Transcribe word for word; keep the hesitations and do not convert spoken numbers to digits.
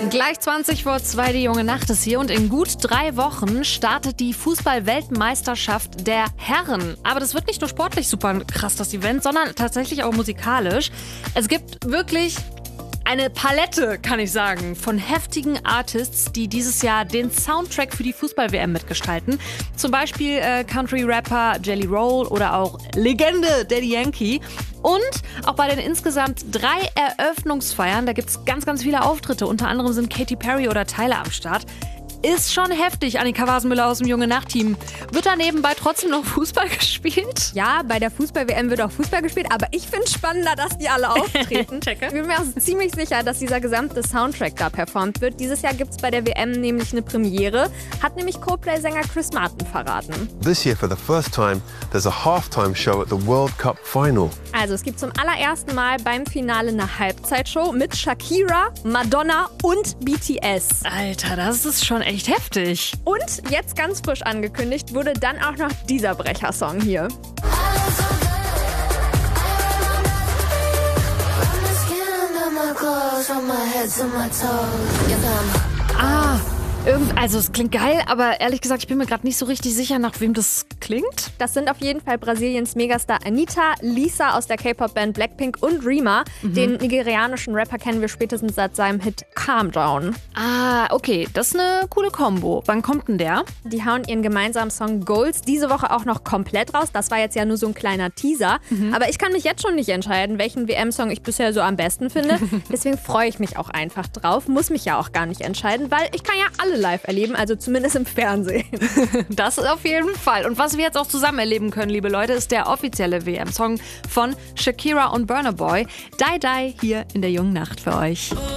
Gleich zwanzig vor zwei, die junge Nacht ist hier und in gut drei Wochen startet die Fußball-Weltmeisterschaft der Herren. Aber das wird nicht nur sportlich super krass, das Event, sondern tatsächlich auch musikalisch. Es gibt wirklich eine Palette, kann ich sagen, von heftigen Artists, die dieses Jahr den Soundtrack für die Fußball-W M mitgestalten. Zum Beispiel äh, Country-Rapper Jelly Roll oder auch Legende Daddy Yankee. Und auch bei den insgesamt drei Eröffnungsfeiern, da gibt es ganz, ganz viele Auftritte. Unter anderem sind Katy Perry oder Tyler am Start. Ist schon heftig, Annika Wasenmüller aus dem Junge Nacht-Team. Wird da nebenbei trotzdem noch Fußball gespielt? Ja, bei der Fußball-W M wird auch Fußball gespielt, aber ich finde es spannender, dass die alle auftreten. Ich bin mir auch ziemlich sicher, dass dieser gesamte Soundtrack da performt wird. Dieses Jahr gibt es bei der W M nämlich eine Premiere, hat nämlich Coldplay-Sänger Chris Martin verraten. This year, for the first time, there's a halftime show at the World Cup final. Also es gibt zum allerersten Mal beim Finale eine Halbzeitshow mit Shakira, Madonna und B T S. Alter, das ist schon echt heftig. Und jetzt ganz frisch angekündigt wurde dann auch noch dieser Brechersong hier. Ah, irgend, also es klingt geil, aber ehrlich gesagt, ich bin mir gerade nicht so richtig sicher, nach wem das klingt. Das sind auf jeden Fall Brasiliens Megastar Anitta, Lisa aus der K-Pop-Band Blackpink und Rema. Mhm. Den nigerianischen Rapper kennen wir spätestens seit seinem Hit Calm Down. Ah, okay, das ist eine coole Kombo. Wann kommt denn der? Die hauen ihren gemeinsamen Song Goals diese Woche auch noch komplett raus. Das war jetzt ja nur so ein kleiner Teaser. Mhm. Aber ich kann mich jetzt schon nicht entscheiden, welchen W M-Song ich bisher so am besten finde. Deswegen freue ich mich auch einfach drauf. Muss mich ja auch gar nicht entscheiden, weil ich kann ja alle live erleben, also zumindest im Fernsehen. Das auf jeden Fall. Und was wir jetzt auch zusammen erleben können, liebe Leute, ist der offizielle W M-Song von Shakira und Burna Boy. Die Die hier in der jungen Nacht für euch.